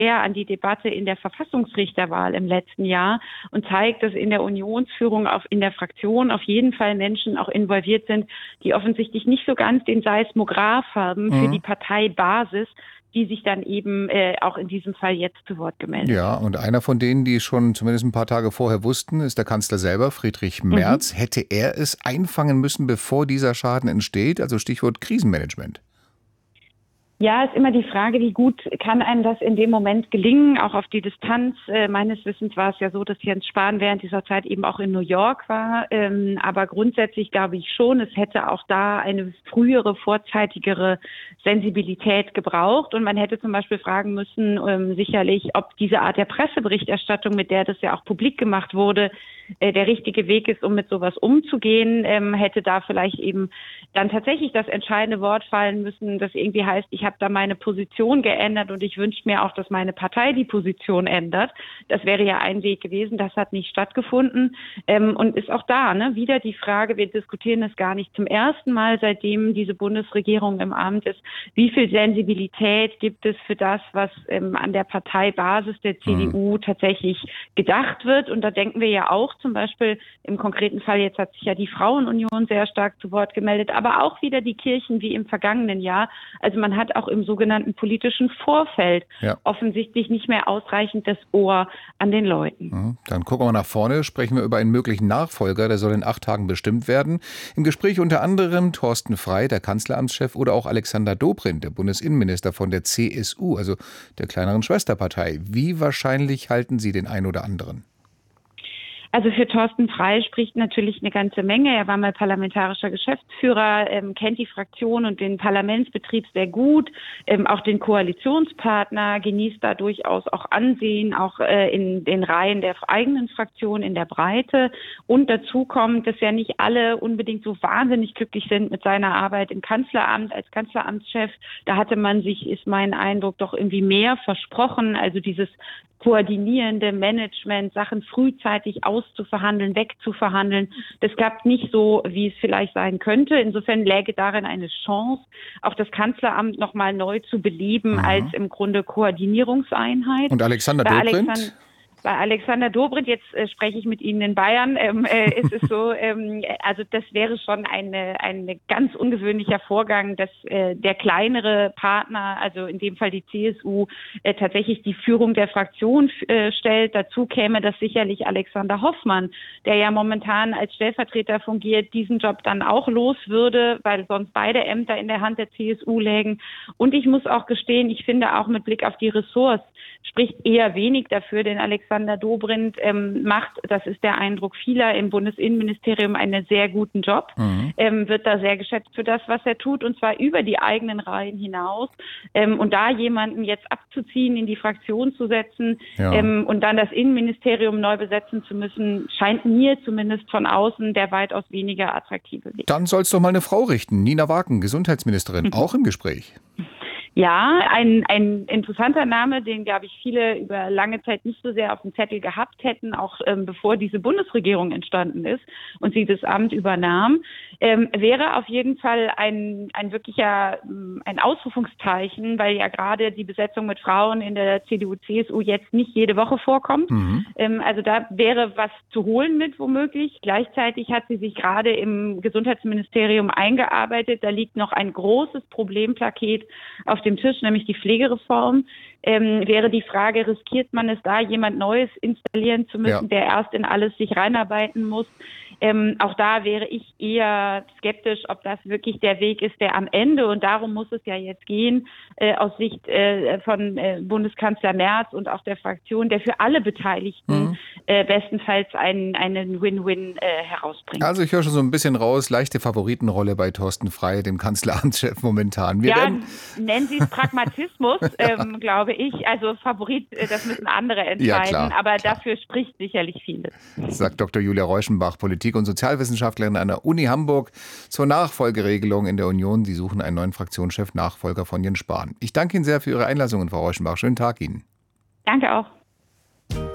sehr an die Debatte in der Verfassungsrichterwahl im letzten Jahr und zeigt, dass in der Unionsführung, in der Fraktion auf jeden Fall Menschen auch involviert sind, die offensichtlich nicht so ganz den Seismograph haben für die Parteibasis, die sich dann eben auch in diesem Fall jetzt zu Wort gemeldet Ja, hat. und einer von denen, die es schon zumindest ein paar Tage vorher wussten, ist der Kanzler selber, Friedrich Merz. Hätte er es einfangen müssen, bevor dieser Schaden entsteht? Also Stichwort Krisenmanagement. Ja, ist immer die Frage, wie gut kann einem das in dem Moment gelingen, auch auf die Distanz. Meines Wissens war es ja so, dass Jens Spahn während dieser Zeit eben auch in New York war. Aber grundsätzlich glaube ich schon, es hätte auch da eine frühere, vorzeitigere Sensibilität gebraucht. Und man hätte zum Beispiel fragen müssen, sicherlich, ob diese Art der Presseberichterstattung, mit der das ja auch publik gemacht wurde, der richtige Weg ist, um mit sowas umzugehen. Hätte da vielleicht eben dann tatsächlich das entscheidende Wort fallen müssen, das irgendwie heißt, ich habe da meine Position geändert und ich wünsche mir auch, dass meine Partei die Position ändert. Das wäre ja ein Weg gewesen, das hat nicht stattgefunden. Und ist auch da wieder die Frage, wir diskutieren es gar nicht zum ersten Mal, seitdem diese Bundesregierung im Amt ist, wie viel Sensibilität gibt es für das, was an der Parteibasis der CDU tatsächlich gedacht wird. Und da denken wir ja auch zum Beispiel im konkreten Fall, jetzt hat sich ja die Frauenunion sehr stark zu Wort gemeldet, aber auch wieder die Kirchen wie im vergangenen Jahr. Also man hat auch im sogenannten politischen Vorfeld offensichtlich nicht mehr ausreichend das Ohr an den Leuten. Dann gucken wir nach vorne, sprechen wir über einen möglichen Nachfolger, der soll in 8 Tagen bestimmt werden. Im Gespräch unter anderem Thorsten Frey, der Kanzleramtschef, oder auch Alexander Dobrindt, der Bundesinnenminister von der CSU, also der kleineren Schwesterpartei. Wie wahrscheinlich halten Sie den einen oder anderen? Also für Thorsten Frey spricht natürlich eine ganze Menge. Er war mal parlamentarischer Geschäftsführer, kennt die Fraktion und den Parlamentsbetrieb sehr gut, auch den Koalitionspartner, genießt da durchaus auch Ansehen, auch in den Reihen der eigenen Fraktion in der Breite. Und dazu kommt, dass ja nicht alle unbedingt so wahnsinnig glücklich sind mit seiner Arbeit im Kanzleramt als Kanzleramtschef. Da hatte man sich, ist mein Eindruck, doch irgendwie mehr versprochen. Also dieses koordinierende Management, Sachen frühzeitig auszuverhandeln, wegzuverhandeln. Das klappt nicht so, wie es vielleicht sein könnte. Insofern läge darin eine Chance, auch das Kanzleramt nochmal neu zu beleben als im Grunde Koordinierungseinheit. Und Alexander Dobrindt? Bei Alexander Dobrindt, jetzt spreche ich mit Ihnen in Bayern, ist es so, also das wäre schon ein ganz ungewöhnlicher Vorgang, dass der kleinere Partner, also in dem Fall die CSU, tatsächlich die Führung der Fraktion stellt. Dazu käme, dass sicherlich Alexander Hoffmann, der ja momentan als Stellvertreter fungiert, diesen Job dann auch los würde, weil sonst beide Ämter in der Hand der CSU lägen. Und ich muss auch gestehen, ich finde auch mit Blick auf die Ressorts spricht eher wenig dafür, denn Alexander Dobrindt macht, das ist der Eindruck vieler im Bundesinnenministerium, einen sehr guten Job, wird da sehr geschätzt für das, was er tut, und zwar über die eigenen Reihen hinaus. Und da jemanden jetzt abzuziehen, in die Fraktion zu setzen und dann das Innenministerium neu besetzen zu müssen, scheint mir zumindest von außen der weitaus weniger attraktive Weg. Dann soll es doch mal eine Frau richten. Nina Wagen, Gesundheitsministerin, auch im Gespräch. Ja, ein interessanter Name, den, glaube ich, viele über lange Zeit nicht so sehr auf dem Zettel gehabt hätten, auch bevor diese Bundesregierung entstanden ist und sie das Amt übernahm, wäre auf jeden Fall ein wirklicher ein Ausrufungszeichen, weil ja gerade die Besetzung mit Frauen in der CDU, CSU jetzt nicht jede Woche vorkommt. Also da wäre was zu holen mit womöglich. Gleichzeitig hat sie sich gerade im Gesundheitsministerium eingearbeitet. Da liegt noch ein großes Problempaket auf dem Tisch, nämlich die Pflegereform. Wäre die Frage, riskiert man es da, jemand Neues installieren zu müssen, der erst in alles sich reinarbeiten muss? Auch da wäre ich eher skeptisch, ob das wirklich der Weg ist, der am Ende, und darum muss es ja jetzt gehen, aus Sicht von Bundeskanzler Merz und auch der Fraktion, der für alle Beteiligten bestenfalls einen Win-Win herausbringt. Also ich höre schon so ein bisschen raus, leichte Favoritenrolle bei Thorsten Frey, dem Kanzleramtschef momentan. Nennen Sie es Pragmatismus, glaube ich. Also Favorit, das müssen andere entscheiden, aber dafür spricht sicherlich vieles. Sagt Dr. Julia Reuschenbach, Politik- und Sozialwissenschaftlerin an der Uni Hamburg, zur Nachfolgeregelung in der Union. Sie suchen einen neuen Fraktionschef, Nachfolger von Jens Spahn. Ich danke Ihnen sehr für Ihre Einlassungen, Frau Reuschenbach. Schönen Tag Ihnen. Danke auch.